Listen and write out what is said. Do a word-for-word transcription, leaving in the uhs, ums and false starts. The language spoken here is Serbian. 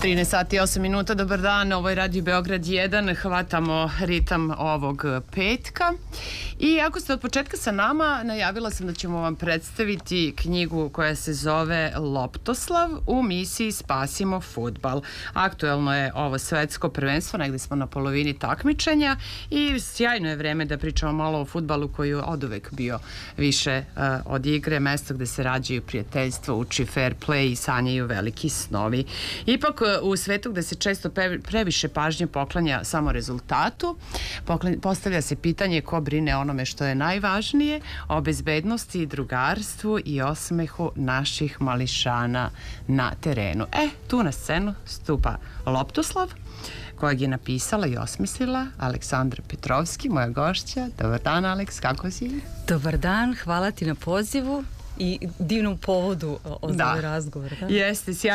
trinaest sati i osam minuta, dobar dan, ovo je Radio Beograd jedan, hvatamo ritam ovog petka. I ako ste od početka sa nama, najavila sam da ćemo vam predstaviti knjigu koja se zove Loptoslav u misiji Spasimo fudbal. Aktuelno je ovo svetsko prvenstvo, negde smo na polovini takmičenja i sjajno je vreme da pričamo malo o fudbalu koji je oduvek bio više uh, od igre, mesto gde se rađaju prijateljstva, uči fair play i sanjaju veliki snovi. Ipak u svetu gde se često previše pažnje poklanja samo rezultatu, postavlja se pitanje ko brine onome što je najvažnije, o bezbednosti, drugarstvu i osmehu naših mališana na terenu. E, tu na scenu stupa Loptoslav, kojeg je napisala i osmislila Aleksandra Petrovski, moja gošća. Dobar dan, Aleks, kako si? Dobar dan, hvala ti na pozivu i divnom povodu za ovaj razgovor. Da, jeste, sjajno.